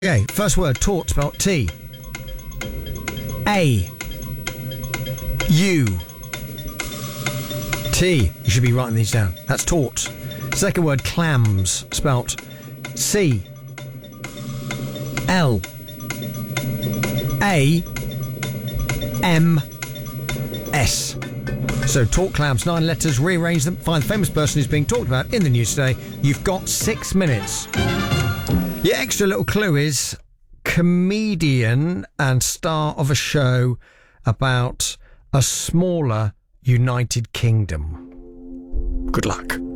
Okay, first word, taut, spelled T. A. U. T. You should be writing these down. That's taut. Second word, clams, spelt C. L. A. M. S. So talk clams, 9 letters, rearrange them, find the famous person who's being talked about in the news today. You've got 6 minutes. Your extra little clue is comedian and star of a show about a smaller United Kingdom. Good luck.